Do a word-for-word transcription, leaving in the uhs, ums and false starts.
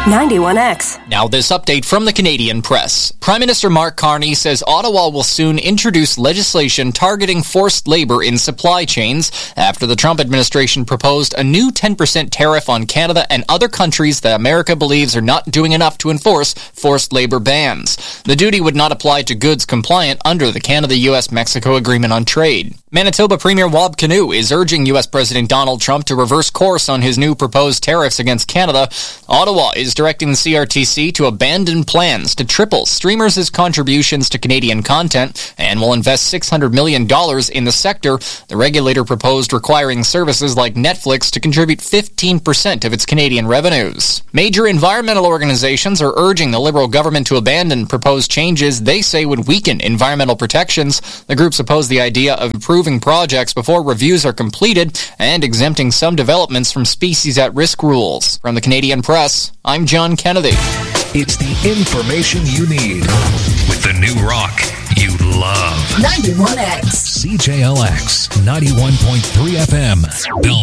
ninety-one X. Now this update from the Canadian Press. Prime Minister Mark Carney says Ottawa will soon introduce legislation targeting forced labor in supply chains after the Trump administration proposed a new ten percent tariff on Canada and other countries that America believes are not doing enough to enforce forced labor bans. The duty would not apply to goods compliant under the Canada-U S Mexico Agreement on Trade. Manitoba Premier Wab Kinew is urging U S President Donald Trump to reverse course on his new proposed tariffs against Canada. Ottawa is directing the C R T C to abandon plans to triple streamers' contributions to Canadian content and will invest six hundred million dollars in the sector. The regulator proposed requiring services like Netflix to contribute fifteen percent of its Canadian revenues. Major environmental organizations are urging the Liberal government to abandon proposed changes they say would weaken environmental protections. The groups oppose the idea of improving projects before reviews are completed and exempting some developments from species at risk rules. From the Canadian Press, I'm John Kennedy. It's the information you need with the new rock you love. ninety-one X. C J L X ninety-one point three F M. Bell